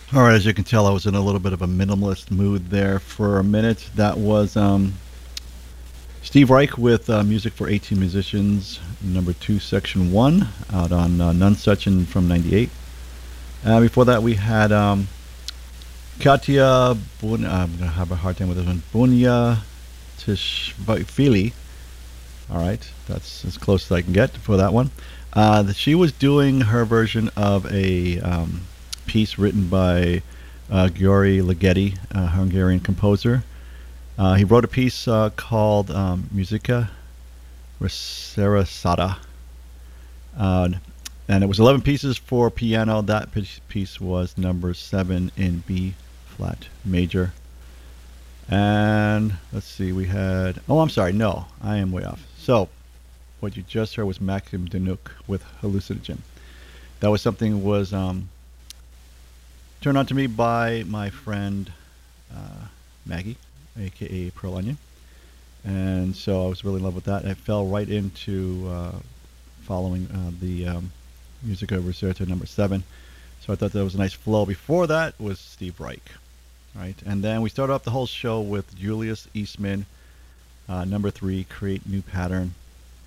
All right, as you can tell, I was in a little bit of a minimalist mood there for a minute. That was Steve Reich with Music for 18 Musicians, number 2, section 1, out on Nunsuction from 98. Before that, we had Katya I'm going to have a hard time with this one. Bunya Tishvili. All right, that's as close as I can get for that one. She was doing her version of a piece written by Gyori Ligeti, a Hungarian composer. He wrote a piece called Musica Reservata, uh, and it was 11 pieces for piano. That piece was number 7 in B flat major. And let's see, we had. Oh, I'm sorry. No, I am way off. So, what you just heard was Maxim Danuk with Hallucinogen. That was something was turned on to me by my friend Maggie, aka Pearl Onion, and so I was really in love with that. I fell right into following the Musica Reserta number 7. So I thought that was a nice flow. Before that was Steve Reich, right? And then we started off the whole show with Julius Eastman, number 3, Create New Pattern.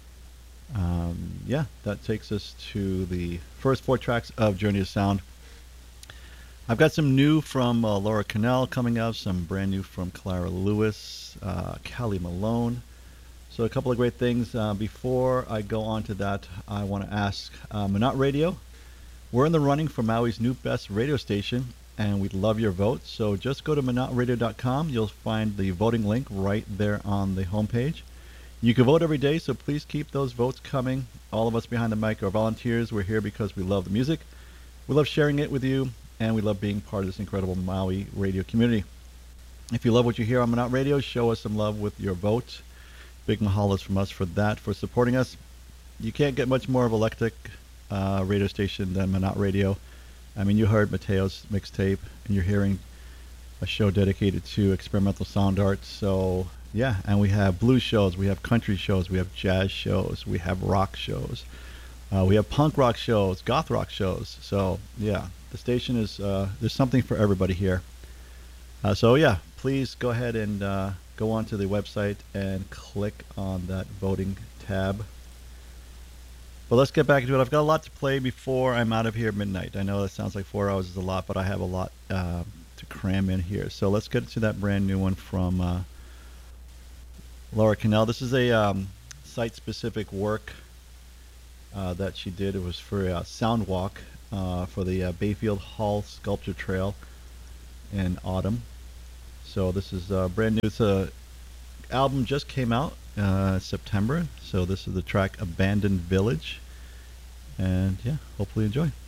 Yeah, that takes us to the first 4 tracks of Journey of Sound. I've got some new from Laura Cannell coming up, some brand new from Clara Lewis, Callie Malone. So a couple of great things. Before I go on to that, I want to ask Minot Radio. We're in the running for Maui's new best radio station, and we'd love your vote. So just go to minotradio.com. You'll find the voting link right there on the homepage. You can vote every day, so please keep those votes coming. All of us behind the mic are volunteers. We're here because we love the music. We love sharing it with you, and we love being part of this incredible Maui radio community. If you love what you hear on Minot Radio, show us some love with your vote. Big mahalas from us for that, for supporting us. You can't get much more of electric radio station than Minot Radio. I mean, you heard Mateo's mixtape, and you're hearing a show dedicated to experimental sound art. So, yeah, and we have blues shows, we have country shows, we have jazz shows, we have rock shows. We have punk rock shows, goth rock shows. So, yeah, the station is, there's something for everybody here. So, yeah, please go ahead and go onto the website and click on that voting tab. But let's get back into it. I've got a lot to play before I'm out of here at midnight. I know that sounds like 4 hours is a lot, but I have a lot to cram in here. So let's get to that brand new one from Laura Cannell. This is a site-specific work that she did. It was for Soundwalk for the Bayfield Hall Sculpture Trail in autumn. So this is brand new. It's a album just came out September. So this is the track Abandoned Village. And yeah, hopefully enjoy.